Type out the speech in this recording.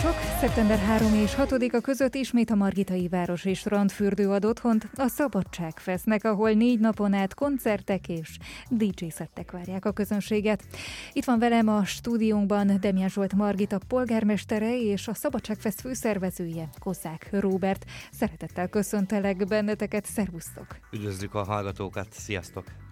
Sziasztok! Szeptember 3 és 6-a között ismét a Margitai Városi Strandfürdő ad otthont a Szabadságfesznek, ahol 4 napon át koncertek és DJ-szettek várják a közönséget. Itt van velem a stúdiónkban Demján Zsolt Margita polgármestere és a Szabadságfesz főszervezője, Koszák Róbert. Szeretettel köszöntelek benneteket, szervusztok! Üdvözlük a hallgatókat, sziasztok!